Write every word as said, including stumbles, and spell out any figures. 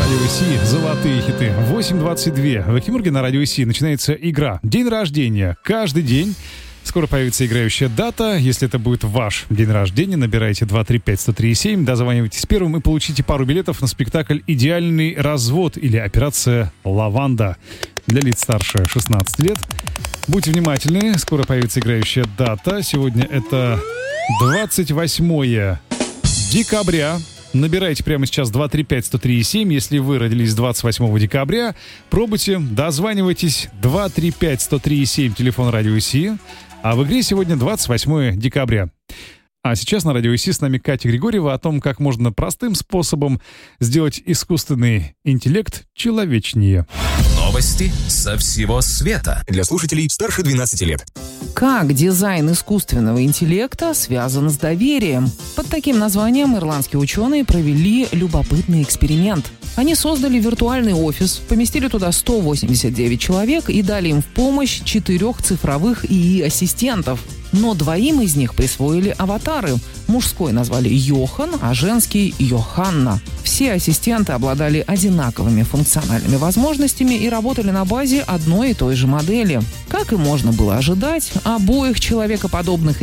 Радио Си, золотые хиты. восемь двадцать два. В Эхимурге на Радио Си начинается игра «День рождения». Каждый день скоро появится играющая дата. Если это будет ваш день рождения, набирайте два три пять сто три семь, дозванивайтесь первым и получите пару билетов на спектакль «Идеальный развод» или «Операция Лаванда» для лиц старше шестнадцати лет. Будьте внимательны, скоро появится играющая дата. Сегодня это двадцать восьмое декабря. Набирайте прямо сейчас два три пять сто три семь. Если вы родились двадцать восьмого декабря, пробуйте, дозванивайтесь. два три пять сто три семь, телефон Радио Си. А в игре сегодня двадцать восьмое декабря. А сейчас на Радио Си с нами Катя Григорьева о том, как можно простым способом сделать искусственный интеллект человечнее. Новости со всего света. Для слушателей старше двенадцати лет. Как дизайн искусственного интеллекта связан с доверием? Под таким названием ирландские ученые провели любопытный эксперимент. Они создали виртуальный офис, поместили туда сто восемьдесят девять человек и дали им в помощь четырех цифровых ИИ-ассистентов. Но двоим из них присвоили аватары. Мужской назвали Йохан, а женский – Йоханна. Все ассистенты обладали одинаковыми функциональными возможностями и работали на базе одной и той же модели. Как и можно было ожидать, обоих человекоподобных